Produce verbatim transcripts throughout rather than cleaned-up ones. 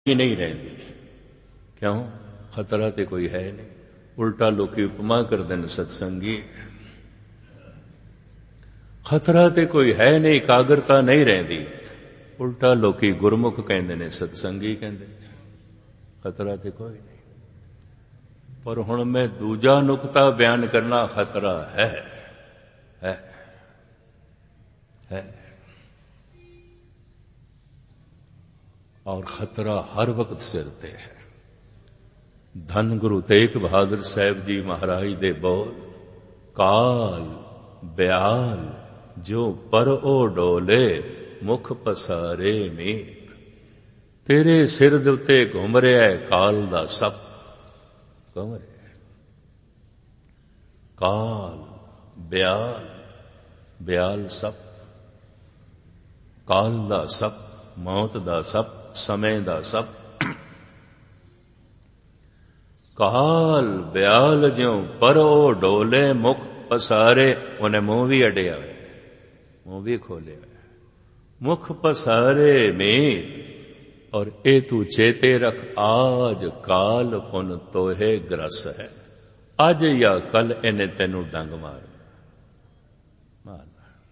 ही नहीं रहती। क्यों? खतरा तो कोई है नहीं। उल्टा लोकी उपमा करते हैं सत्संगी, खतरा तो कोई है नहीं, एकाग्रता नहीं रहती। उल्टा लोकी गुरमुख कहते हैं, सत्संगी कहते हैं, खतरा तो कोई नहीं। पर हुण मैं दूजा नुकता बयान करना, खतरा है है है और खतरा हर वक्त सिर ते है। धन गुरु तेग बहादुर साहब जी महाराज दे बोल, काल ब्याल जो पर ओ डोले मुख पसारे मीत। तेरे सिर दे उत्ते घुम रहा है काल दा सप, घुम रहा है काल ब्याल, ब्याल सप, काल दा सप, मौत दा सप, समय दा सप। काल ब्याल ज्यों परो डोले मुख पसारे, उन्हें मुंह भी अड़िया है, मुंह भी खोलिया है, मुख पसारे मीत। और ए तू चेते रख, आज काल फुन तोहे ग्रस है। अज या कल इन्हें तेनू डंग मार मार।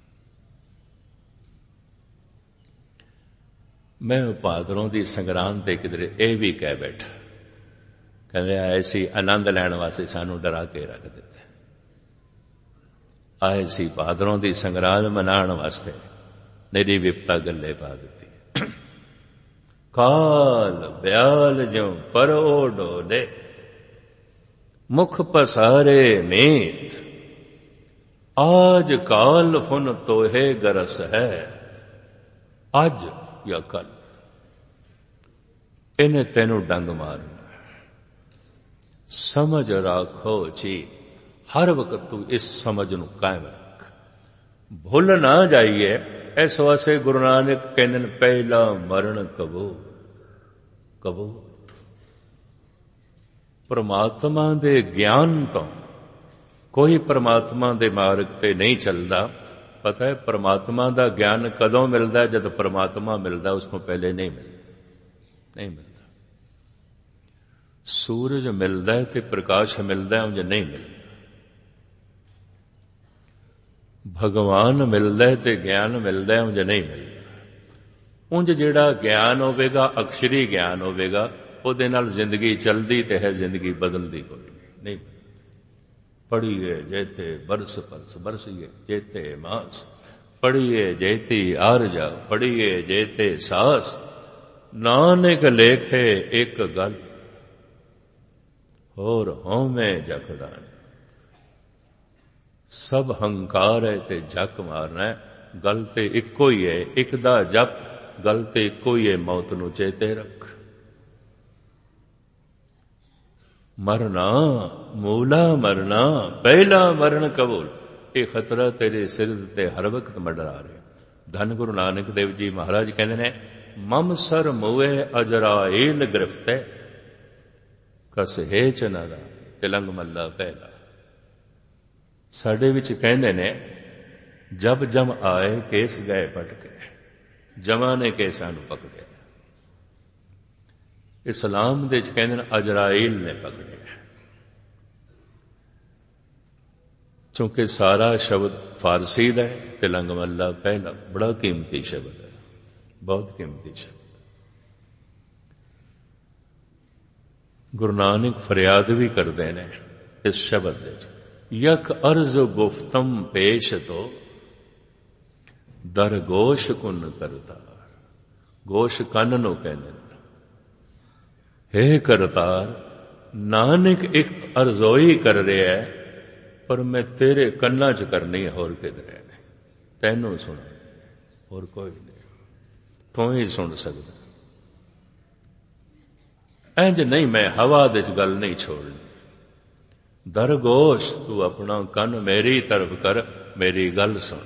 मैं भादरों की संग्रांद ते किधरे ए भी कह बैठा, कहते आए सी आनंद लैण वास्ते सानू डरा के रख दिते, आए सी भादरों की संग्रांद मनाण वास्ते, मेरी विपता गले पा दी। काल ब्याल ज्यों परो डोले मुख पसारे मीत। आज काल फुन तोहे गरस है, आज या कल इन्हें तेनू डंग मारना। समझ राखो जी, हर वक्त तू इस समझ नू कायम रख, भूल ना जाइए। इस वास्ते गुरु नानक कहते पहला मरण कबो कबो। परमात्मा दे ज्ञान तो कोई परमात्मा दे मार्ग ते नहीं चलता। पता है परमात्मा दा ज्ञान कदों मिलता है? जब परमात्मा मिलता, उस तो पहले नहीं मिलता, नहीं मिलता। सूरज मिलता है तो प्रकाश मिलता है, उंज नहीं मिलता। भगवान मिलता है तो ज्ञान मिलता है, उंज नहीं मिलता। उंज जिहड़ा ज्ञान होवेगा, अक्षरी ज्ञान होवेगा, उहदे नाल जिंदगी चलदी ते है, जिंदगी बदलदी कोई नहीं, नहीं बदलदी। पढ़िए जेते बरस परस बरसिए जेते मास, पढ़िए जेती आरजा पढ़िए जेते सास। नानक लेखे एक गल होर होमे जखदा। सब हंकार है ते झक मारना है, गल ते इक्को ही है, एक दा जप, गल ते इक्को ही है, मौत नू चेते रख। मरना मूला मरना, पहला मरण कबूल। ये खतरा तेरे सिर ते हर वक्त मंडरा रहे। धन गुरु नानक देव जी महाराज कहते ने, मम सर मुए अजराइल गिरफ्ते कस हेच नदा। तिलंग मल्ला पहला। साडे विच कहंदे ने, जब जम आए केस गए पटके, जमा ने केसां नू पकड़े। इस्लाम दे च कहंदे ने अजराइल ने पकड़े। चूंकि सारा शब्द फारसी दा है, तिलंग मल्ला पहला बड़ा कीमती शब्द है, बहुत कीमती शब्द। गुरु नानक फरियाद भी करते हैं इस शब्द दे च, यक अर्ज गुफ्तम पेश तो दर गोश कुन करतार। गोश कन नू कहंदे, हे करतार, नानक एक अर्जोई कर रहा है, पर मैं तेरे कन्ना च करनी है, होर किधर है नहीं। तैनू सुना, और कोई नहीं, तू ही सुन सकता। इंज नहीं, मैं हवा दे च गल नहीं छोड़नी। दरगोश, तू अपना कन मेरी तरफ कर, मेरी गल सुन।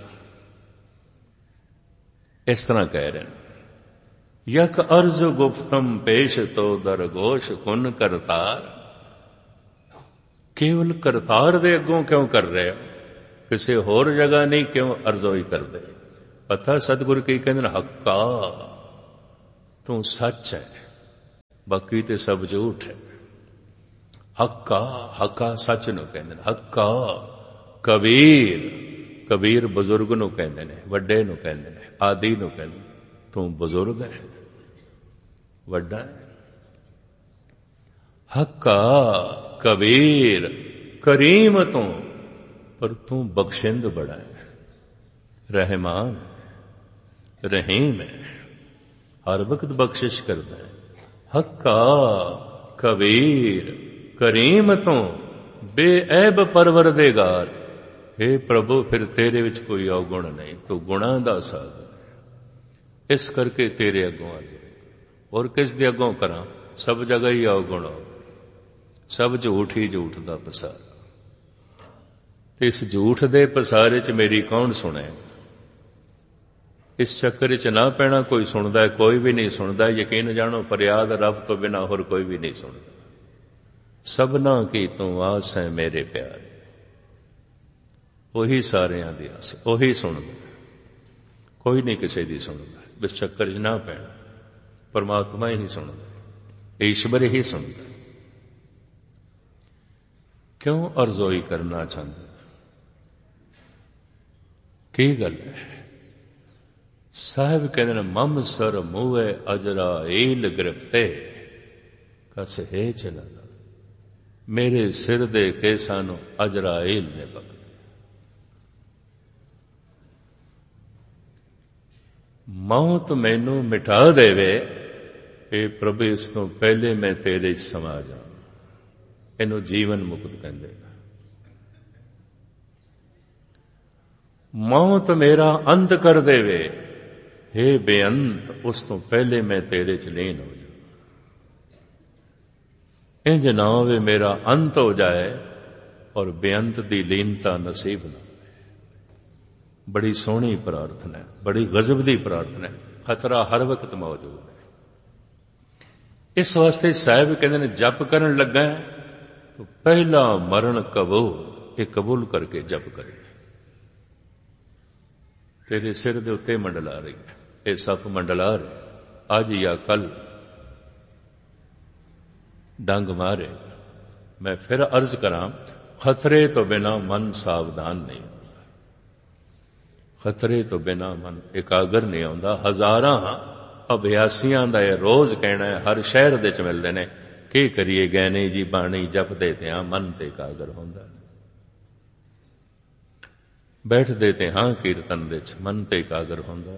इस तरह कह रहे हैं, यक अर्ज गुफ्तम पेश तो दरगोश कुन करतार। केवल करतार दे अगों क्यों कर रहे हो? किसी होर जगह नहीं क्यों अर्जोई कर दे? पता सतगुरु की कहते हक्का, तू सच है, ਬਾਕੀ ਤੇ ਸਭ ਝੂਠ ਹੈ। ਹੱਕਾ, ਹੱਕਾ ਸੱਚ ਨੂੰ ਕਹਿੰਦੇ ਨੇ। ਹੱਕਾ ਕਬੀਰ, ਕਬੀਰ ਬਜ਼ੁਰਗ ਨੂੰ ਕਹਿੰਦੇ ਨੇ, ਵੱਡੇ ਨੂੰ ਕਹਿੰਦੇ ਨੇ, ਆਦਿ ਨੂੰ ਕਹਿੰਦੇ ਨੇ। ਤੂੰ ਬਜ਼ੁਰਗ ਹੈ, ਵੱਡਾ ਹੈ। ਹੱਕਾ ਕਬੀਰ ਕਰੀਮ ਤੂੰ, ਪਰ ਤੂੰ ਬਖਸ਼ਿੰਦ ਬੜਾ ਹੈ, ਰਹਿਮਾਨ ਰਹੀਮ ਹੈ, ਹਰ ਵਕਤ ਬਖਸ਼ਿਸ਼ ਕਰਦਾ ਹੈ। ਹੱਕਾ ਕਬੀਰ ਕਰੀਮ ਤੂੰ ਬੇऐਬ ਪਰਵਰਦੇਗਾਰ। हे ਪ੍ਰਭੂ, ਫਿਰ ਤੇਰੇ ਵਿੱਚ ਕੋਈ ਔਗੁਣ ਨਹੀਂ, ਤੂੰ ਗੁਣਾਂ ਦਾ ਸਾਗਰ। ਇਸ ਕਰਕੇ ਤੇਰੇ ਅੱਗੋਂ ਆ ਜਾਏ। ਔਰ ਕਿਸ ਦੇ ਅੱਗੋਂ ਕਰਾਂ? ਸਭ ਜਗ੍ਹਾ ਹੀ ਔਗੁਣ ਹੋ, ਸਭ ਝੂਠ ਹੀ ਝੂਠ ਦਾ ਪਸਾਰ। ਤੇ ਇਸ ਝੂਠ ਦੇ ਪਸਾਰੇ 'ਚ ਮੇਰੀ ਕੌਣ ਸੁਣੇ? ਇਸ ਚੱਕਰ 'ਚ ਨਾ ਪੈਣਾ। ਕੋਈ ਸੁਣਦਾ, ਕੋਈ ਵੀ ਨਹੀਂ ਸੁਣਦਾ। ਯਕੀਨ ਜਾਣੋ, ਫਰਿਆਦ ਰੱਬ ਤੋਂ ਬਿਨਾਂ ਹੋਰ ਕੋਈ ਵੀ ਨਹੀਂ ਸੁਣਦਾ। ਸਭਨਾ ਕੀ ਤੂੰ ਆਸ ਹੈ ਮੇਰੇ ਪਿਆਰੇ, ਉਹੀ ਸਾਰਿਆਂ ਦੀ ਆਸ, ਉਹੀ ਸੁਣਦਾ, ਕੋਈ ਨਹੀਂ ਕਿਸੇ ਦੀ ਸੁਣਦਾ। ਇਸ ਚੱਕਰ 'ਚ ਨਾ ਪੈਣਾ। ਪਰਮਾਤਮਾ ਹੀ ਸੁਣਦਾ, ਈਸ਼ਵਰ ਹੀ ਸੁਣਦਾ। ਕਿਉਂ ਅਰਜ਼ੋਈ ਕਰਨਾ ਚਾਹੁੰਦਾ? ਕੀ ਗੱਲ ਹੈ? ਸਾਹਿਬ ਕਹਿੰਦੇ ਨੇ, ਮਮ ਸਰ ਮੂਹੇ ਅਜਰਾਈਲ ਗ੍ਰਿਫਤੇ ਕਸ ਹੈ ਚਲਾ। ਮੇਰੇ ਸਿਰ ਦੇ ਕੇਸਾਂ ਨੂੰ ਅਜਰਾਈਲ ਨੇ ਪਕੜਿਆ। ਮੌਤ ਮੈਨੂੰ ਮਿਟਾ ਦੇਵੇ, ਇਹ ਪ੍ਰਭੂ, ਇਸ ਤੋਂ ਪਹਿਲੇ ਮੈਂ ਤੇਰੇ 'ਚ ਸਮਾ ਜਾ। ਇਹਨੂੰ ਜੀਵਨ ਮੁਕਤ ਕਹਿੰਦੇ। ਮੌਤ ਮੇਰਾ ਅੰਤ ਕਰ ਦੇਵੇ, हे ਬੇਅੰਤ, ਉਸ ਤੋਂ ਪਹਿਲੇ ਮੈਂ ਤੇਰੇ 'ਚ ਲੀਨ ਹੋ ਜਾ। ਇੰਜ ਨਾ ਹੋਵੇ ਮੇਰਾ ਅੰਤ ਹੋ ਜਾਏ ਔਰ ਬੇਅੰਤ ਦੀ ਲੀਨਤਾ ਨਸੀਬ ਨਾ। ਬੜੀ ਸੋਹਣੀ ਪ੍ਰਾਰਥਨਾ ਹੈ, ਬੜੀ ਗਜ਼ਬ ਦੀ ਪ੍ਰਾਰਥਨਾ ਹੈ। ਖਤਰਾ ਹਰ ਵਕਤ ਮੌਜੂਦ ਹੈ। ਇਸ ਵਾਸਤੇ ਸਾਹਿਬ ਕਹਿੰਦੇ ਨੇ, ਜਪ ਕਰਨ ਲੱਗਾ ਤਾਂ ਪਹਿਲਾ ਮਰਨ ਕਬੂਲ, ਇਹ ਕਬੂਲ ਕਰਕੇ ਜਪ ਕਰੇ। ਤੇਰੇ ਸਿਰ ਦੇ ਉੱਤੇ ਮੰਡਲਾ ਰਹੀ ਹੈ, ਇਹ ਸੱਪ ਮੰਡਲਾ ਰਿਹਾ। ਅੱਜ ਜਾਂ ਕੱਲ ਡੰਗ ਮਾਰੇ। ਮੈਂ ਫਿਰ ਅਰਜ਼ ਕਰਾਂ, ਖਤਰੇ ਤੋਂ ਬਿਨਾ ਮਨ ਸਾਵਧਾਨ ਨਹੀਂ ਹੁੰਦਾ। ਖਤਰੇ ਤੋਂ ਬਿਨਾ ਮਨ ਇਕਾਗਰ ਨਹੀਂ ਆਉਂਦਾ। ਹਜ਼ਾਰਾਂ ਅਭਿਆਸੀਆਂ ਦਾ ਇਹ ਰੋਜ਼ ਕਹਿਣਾ ਹੈ, ਹਰ ਸ਼ਹਿਰ ਦੇ ਚ ਮਿਲਦੇ ਨੇ। ਕੀ ਕਰੀਏ ਗਹਿਣੇ ਜੀ, ਬਾਣੀ ਜਪਦੇ ਤੇ ਹਾਂ, ਮਨ ਤੇ ਇਕਾਗਰ ਹੁੰਦਾ। ਬੈਠਦੇ ਤੇ ਹਾਂ ਕੀਰਤਨ ਦੇ ਚ, ਮਨ ਤੇ ਇਕਾਗਰ ਹੁੰਦਾ।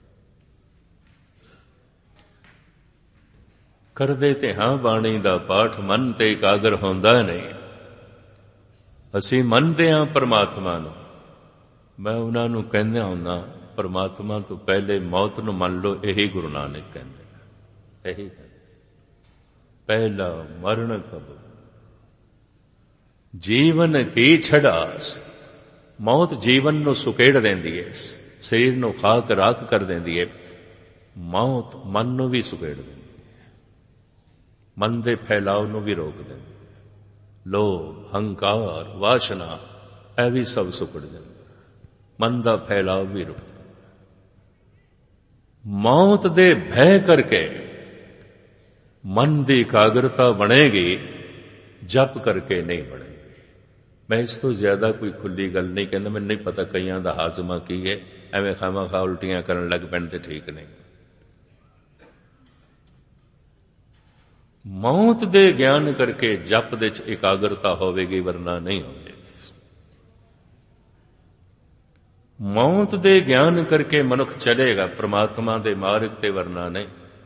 ਕਰਦੇ ਤੇ ਹਾਂ ਬਾਣੀ ਦਾ ਪਾਠ, ਮਨ ਤੇ ਇਕਾਗਰ ਹੁੰਦਾ ਨਹੀਂ। ਅਸੀਂ ਮੰਨਦੇ ਹਾਂ ਪਰਮਾਤਮਾ ਨੂੰ। ਮੈਂ ਉਹਨਾਂ ਨੂੰ ਕਹਿੰਦਾ ਹੁੰਦਾ, ਪਰਮਾਤਮਾ ਤੋਂ ਪਹਿਲੇ ਮੌਤ ਨੂੰ ਮੰਨ ਲਓ। ਇਹੀ ਗੁਰੂ ਨਾਨਕ ਕਹਿੰਦੇ, ਇਹੀ ਕਹਿੰਦੇ, ਪਹਿਲਾ ਮਰਨ ਕਬੂਲ, ਜੀਵਨ ਕੀ ਛੜਾਸ। ਮੌਤ ਜੀਵਨ ਨੂੰ ਸੁਕੇੜ ਦਿੰਦੀ ਹੈ, ਸਰੀਰ ਨੂੰ ਖਾਕ ਰਾਖ ਕਰ ਦਿੰਦੀ ਹੈ। ਮੌਤ ਮਨ ਨੂੰ ਵੀ ਸੁਕੇੜ ਦਿੰਦੀ ਹੈ, ਮਨ ਦੇ ਫੈਲਾਅ ਨੂੰ ਵੀ ਰੋਕ ਦਿੰਦੀ ਹੈ। ਲੋਭ, ਹੰਕਾਰ, ਵਾਸ਼ਨਾ, ਇਹ ਵੀ ਸਭ ਸੁਕੜ ਜਾਂਦੇ, ਮਨ ਦਾ ਫੈਲਾਅ ਵੀ ਰੁਕ ਜਾਂਦਾ। ਮੌਤ ਦੇ ਭੈ ਕਰਕੇ ਮਨ ਦੀ ਇਕਾਗਰਤਾ ਬਣੇਗੀ, ਜਪ ਕਰਕੇ ਨਹੀਂ ਬਣੇਗੀ। ਮੈਂ ਇਸ ਤੋਂ ਜ਼ਿਆਦਾ ਕੋਈ ਖੁੱਲੀ ਗੱਲ ਨਹੀਂ ਕਹਿੰਦਾ। ਮੈਨੂੰ ਨਹੀਂ ਪਤਾ ਕਈਆਂ ਦਾ ਹਾਜ਼ਮਾ ਕੀ ਹੈ, ਐਵੇਂ ਖਾਮਾ ਖਾ ਉਲਟੀਆਂ ਕਰਨ ਲੱਗ ਪੈਣ ਤੇ ਠੀਕ ਨਹੀਂ। ਮੌਤ ਦੇ ਗਿਆਨ ਕਰਕੇ ਜਪ ਦੇ ਚ ਇਕਾਗਰਤਾ ਹੋਵੇਗੀ, ਵਰਨਾ ਨਹੀਂ ਹੋਵੇਗੀ। ਮੌਤ ਦੇ ਗਿਆਨ ਕਰਕੇ ਮਨੁੱਖ ਚਲੇਗਾ ਪ੍ਰਮਾਤਮਾ ਦੇ ਮਾਰਗ ਤੇ, ਵਰਨਾ ਨਹੀਂ।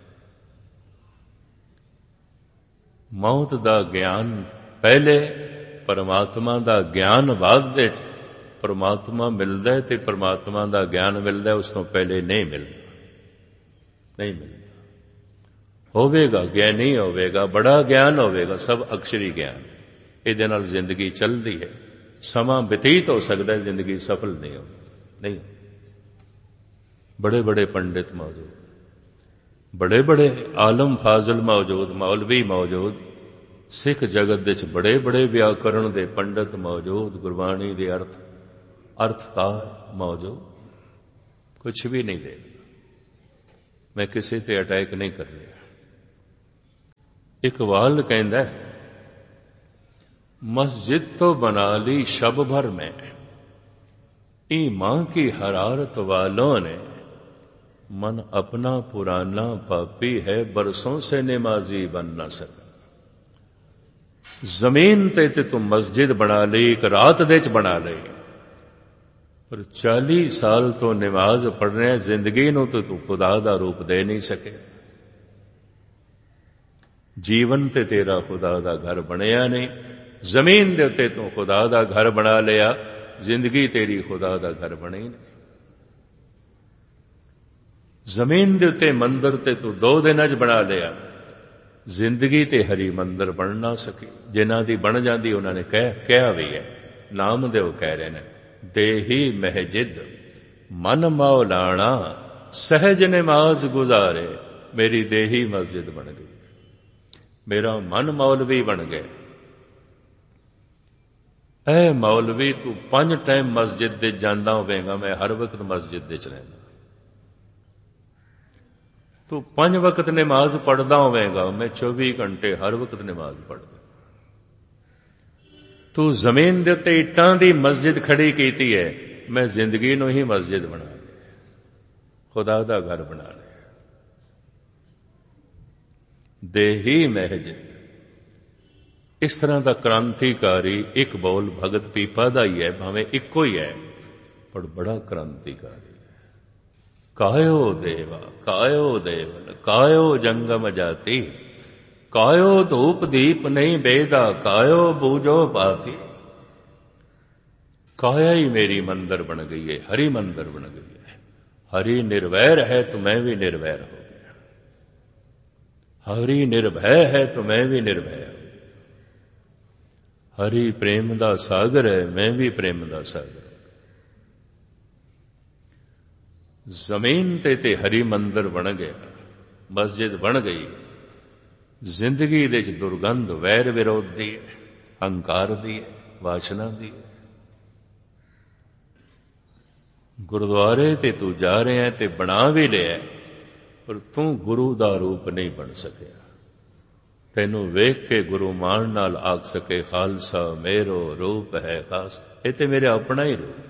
ਮੌਤ ਦਾ ਗਿਆਨ ਪਹਿਲੇ, ਪਰਮਾਤਮਾ ਦਾ ਗਿਆਨ ਬਾਅਦ ਵਿੱਚ। ਪਰਮਾਤਮਾ ਮਿਲਦਾ ਤੇ ਪਰਮਾਤਮਾ ਦਾ ਗਿਆਨ ਮਿਲਦਾ, ਉਸ ਤੋਂ ਪਹਿਲੇ ਨਹੀਂ ਮਿਲਦਾ, ਨਹੀਂ ਮਿਲਦਾ। ਹੋਵੇਗਾ ਗਿਆਨੀ ਹੋਵੇਗਾ, ਬੜਾ ਗਿਆਨ ਹੋਵੇਗਾ, ਸਭ ਅਕਸ਼ਰੀ ਗਿਆਨ। ਇਹਦੇ ਨਾਲ ਜ਼ਿੰਦਗੀ ਚੱਲਦੀ ਹੈ, ਸਮਾਂ ਬਤੀਤ ਹੋ ਸਕਦਾ, ਜ਼ਿੰਦਗੀ ਸਫਲ ਨਹੀਂ ਹੋ ਨਹੀਂ। ਬੜੇ ਬੜੇ ਪੰਡਿਤ ਮੌਜੂਦ, ਬੜੇ ਬੜੇ ਆਲਮ ਫਾਜ਼ਲ ਮੌਜੂਦ, ਮੌਲਵੀ ਮੌਜੂਦ, ਸਿੱਖ ਜਗਤ ਦੇ ਚ ਬੜੇ ਬੜੇ ਵਿਆਕਰਣ ਦੇ ਪੰਡਿਤ ਮੌਜੂਦ, ਗੁਰਬਾਣੀ ਦੇ ਅਰਥ ਅਰਥਕਾਰ ਮੌਜੂਦ। ਕੁਛ ਵੀ ਨਹੀਂ ਦੇ, ਮੈਂ ਕਿਸੇ ਤੇ ਅਟੈਕ ਨਹੀਂ ਕਰ ਰਿਹਾ। इकबाल कहता है, मस्जिद तो बना ली शब भर में, ईमान की हरारत वालों ने, मन अपना पुराना पापी है, बरसों से नमाजी बन न सका। जमीन ते ते तू मस्जिद बना ली, एक रात दे च बना ली, पर चाली साल तो नमाज पढ़ने, जिंदगी नूं तो तू खुदा दा रूप दे नहीं सके। जीवन ते तेरा खुदा दा घर बनिया नहीं, जमीन दे उत्ते तू खुदा दा घर बना लिया, जिंदगी तेरी खुदा दा घर बनी नहीं। जमीन दे उत्ते मंदिर ते तू दो दिन च बना लिया, जिंदगी ते हरी मंदिर बन ना सकी। जिन्हां दी बन जाती उन्होंने कह कहा भी है, नाम दे कह रहे हैं, देही महजिद मन मौलाना सहज नमाज गुजारे, मेरी देही मस्जिद बन गई, मेरा मन मौलवी बन गया। ऐ मौलवी तू पांच टाइम मस्जिद दे जांदा होवेगा, मैं हर वक्त मस्जिद दे च रहंदा। तू पांच वक्त नमाज पढ़दा होवेगा, मैं चौबी घंटे हर वक्त नमाज पढ़दा। तू जमीन दे उत्ते इट्टां दी मस्जिद खड़ी कीती है, मैं जिंदगी नूं ही मस्जिद बना लिया, खुदा दा घर बना लिया। देही महजिद, इस तरह का क्रांतिकारी एक बोल भगत पीपा दा ही है, भावें इको ही है, पर बड़ा क्रांतिकारी। कायो देवा कायो देवन कायो जंगम जाति, कायो धूप दीप नहीं बेदा, कायो बूझो पाती। काया ही मेरी मंदिर बन गई है, हरि मंदिर बन गई है। हरि निर्वैर है तो मैं भी निर्वैर हो गया, हरि निर्भय है तो मैं भी निर्भय हूं। हरि प्रेम दा सागर है, मैं भी प्रेम दा सागर। जमीन ते ते हरि मंदिर बन गया, मस्जिद बन गई। जिंदगी दे च दुर्गंध वैर विरोध दी है, हंकार दी है, वासना दी है। गुरुद्वारे ते तू जा रहे हैं ते बना भी लिया, पर तू गुरु दा रूप नहीं बन सकिया। तैनू वेख के गुरु मान नाल आख सके, खालसा मेरो रूप है खास, ये ते मेरे अपना ही रूप,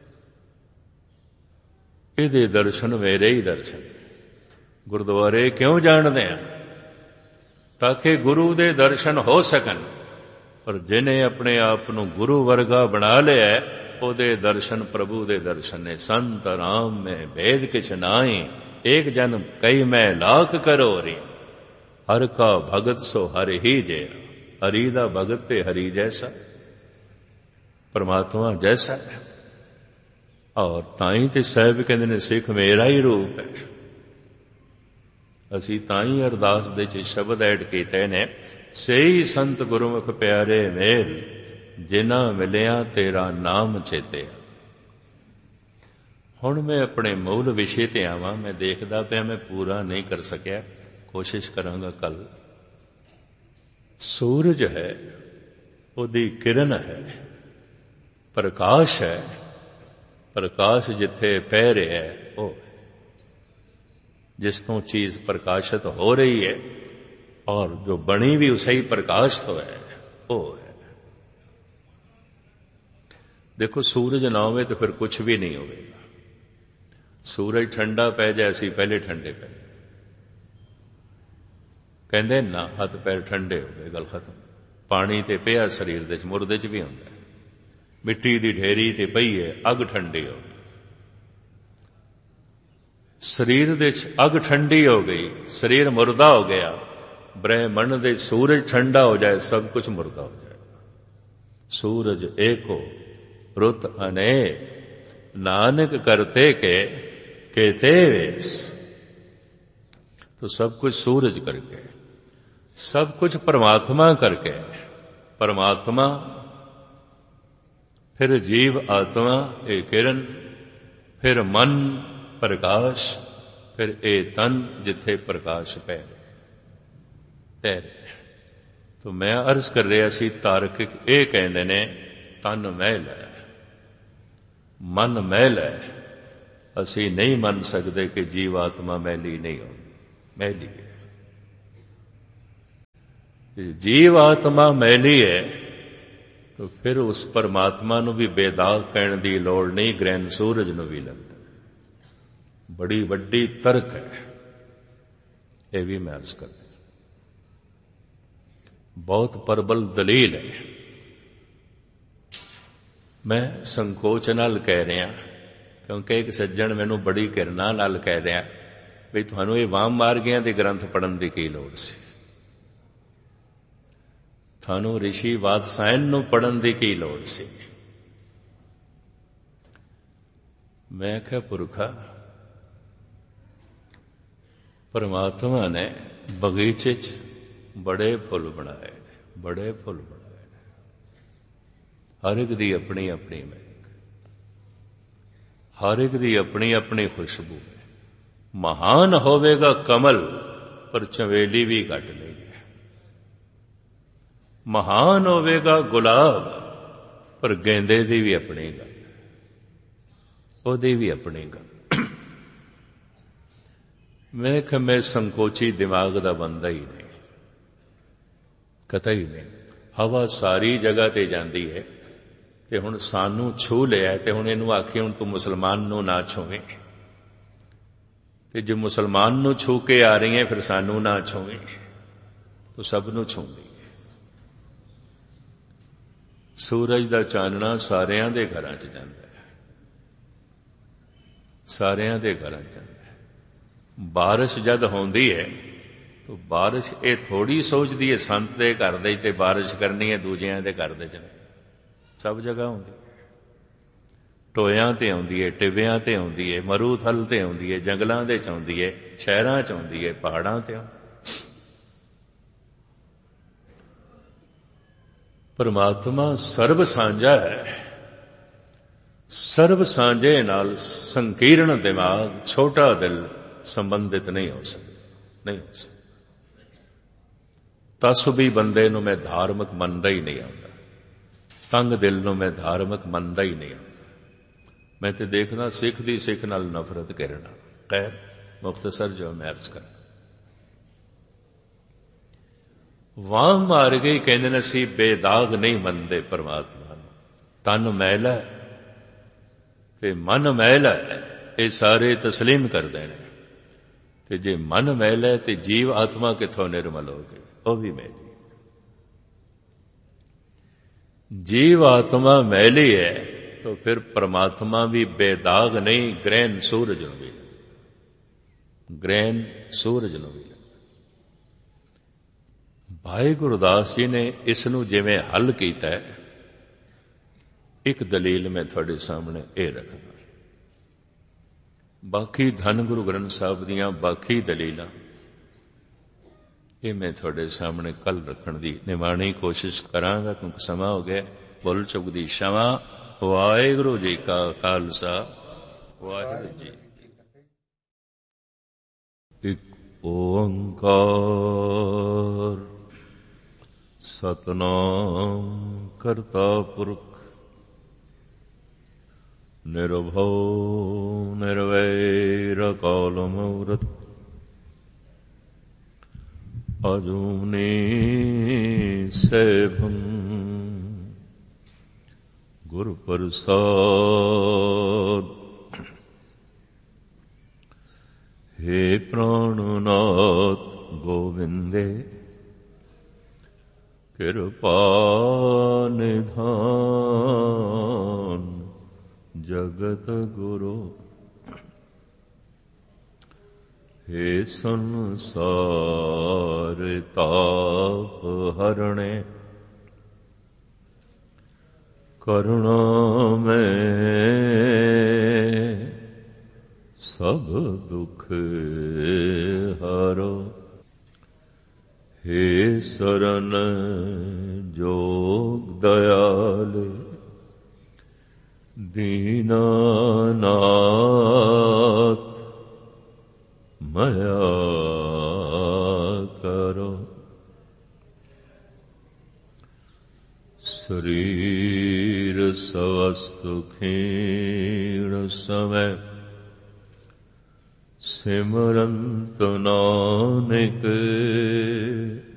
इहदे दर्शन मेरे ही दर्शन। गुरुद्वारे क्यों जाणदे हैं? ताकि गुरु दे दर्शन हो सकन। पर जिन्हें अपने आप नूं गुरु वर्गा बना लिया है, ओदे दर्शन प्रभु दे दर्शन ने। संत राम में भेद किछ नाई, एक जन कई मैं लाख करो री, हर का भगत सो हर ही जे। हरि दा भगत ते हरि जैसा, परमात्मा जैसा है। और ताई ते साहब कहते ने, सिख मेरा ही रूप है। असी ताई अरदास दे च शब्द ऐड कीते ने, सही संत गुरुमुख प्यारे मेल, जिना मिलिया तेरा नाम चेते। हुण मैं अपने मूल विषय ते आवां। मैं देखदा पिया मैं पूरा नहीं कर सकिया, कोशिश करांगा कल। सूरज है, उहदी किरण है, प्रकाश है। प्रकाश जिथे पै रहा है, वो जिस तो चीज प्रकाशित हो रही है, और जो बनी भी उसे ही प्रकाश तो है, वो है। देखो सूरज ना होवे तो फिर कुछ भी नहीं होगा। सूरज ठंडा पै जाए, असी पहले ठंडे पै जाए, कहते ना हथ पैर ठंडे हो गए, गल खत्म। पानी ते पिया शरीर दे मुर्दे च भी होंदा है, मिट्टी दी ढेरी ते पई है, अग ठंडी हो गई। शरीर दे अग ठंडी हो गई, शरीर मुर्दा हो गया। ब्रह्मंड दे सूरज ठंडा हो जाए, सब कुछ मुर्दा हो जाए। सूरज एको रुत अनेक, नानक करते के कहते वेश। तो सब कुछ सूरज करके, सब कुछ परमात्मा करके। परमात्मा, फिर जीव आत्मा ए किरण, फिर मन प्रकाश, फिर ए तन जिथे प्रकाश पै तैर। तो मैं अर्ज कर रहा सी, तार्किक ये कहते ने तन मैल है, मन मैल है। असी नहीं मन सकते कि जीवात्मा मैली नहीं होगी, मैली है। जीव आत्मा मैली है तो फिर उस परमात्मा नूं भी बेदाग कहण दी लोड़ नहीं, ग्रहण सूरज नूं भी लगदा। बड़ी वड्डी तर्क है, यह भी मैं अर्ज करती, बहुत प्रबल दलील है। मैं संकोच नाल कह रहा क्योंकि एक सज्जन मैनू बड़ी किरना नाल कह रहा भी तुहानू ये वाम मार्गियां दे ग्रंथ पढ़न की की लोड़ सी, थानू ऋषि वात्सायन नू पढ़न की की लोड़ सी। मैं क्या पुरखा, परमात्मा ने बगीचे च बड़े फुल बनाए, बड़े फुल बनाए, हर एक दी अपनी अपनी महक, हर एक दी अपनी अपनी खुशबू है। महान होवेगा कमल पर चवेली भी घट नहीं है, महान होवेगा गुलाब पर गेंदे दी भी अपनी गल, ओदी भी अपनी गल। मैं कि मैं संकोची दिमाग दा बंदा ही नहीं, कतई नहीं। हवा सारी जगह ते जाती है ते हुण सानू छू लिया ते हुण इहनूं आखी हुण तू मुसलमान नूं ना छूवें, ते जे मुसलमान नूं छू के आ रही है फिर सानू ना छूवें तो सब नूं छूंदी है। सूरज दा चानना सारियां दे घरां च जांदा है, सारियां दे घरां च जांदा है। बारिश जद होंदी है तो बारिश ये थोड़ी सोचती है संत दे घर दे ते बारिश करनी है दूजियां दे घर दे च, सब जगह होंदी है। टोयां ते आउंदी है, टिबियां ते आउंदी है, मरूथल ते आउंदी है, जंगलां दे च आउंदी है, शहरां च आउंदी है, पहाड़ां ते आउंदी है। परमात्मा सर्व सांझा है, सर्व सांझे नाल संकीर्ण दिमाग, छोटा दिल संबंधित नहीं हो सकता, नहीं हो सकता। तसुभी बंदे नूं मैं धार्मिक मनदा ही नहीं आंदा, तंग दिल नूं मैं धार्मिक मनदा ही नहीं आंदा। मैं तो देखना सिख दी सिख नाल नफरत करना। खैर मुख्तसर जो मैं अर्ज कर वाह मार गई कहंदे ने असीं बेदाग नहीं मनदे परमात्मा नूं। तन मैला ते मन मैला है, ये सारे तस्लीम कर देने। ते जे मन मैला है ते जीव आत्मा किथों निर्मल हो गई, वह भी मैली। जीव आत्मा मैली है तो फिर परमात्मा भी बेदाग नहीं, ग्रहण सूरज नूं भी, ग्रहण सूरज नूं भी। भाई गुरदास जी ने इस नूं जिवें हल कीता है, एक दलील मैं थोड़े सामने ये रखना। बाकी धन गुरु ग्रंथ साहब दियां बाकी दलीलां ये मैं थोड़े सामने कल रखण दी निमाणी कोशिश करांगा, क्योंकि समा हो गया। भुल चुक दी क्षमा। वाहिगुरू जी का खालसा, वाहिगुरू जी। एक ओंकार सतनाम करता पुरख निर्भव निर्वैर काल मूरत अजूनी सैभं गुरु प्रसाद। हे प्राणनाथ गोविंदे कृपा निधान जगत गुरु। हे संसार ताप हरणे करुणा में सब दुख हरो। हे शरण जोग दयाल दीनानाथ मया करो। शरीर स्वस्थ क्षीण समय सिमरंत नानक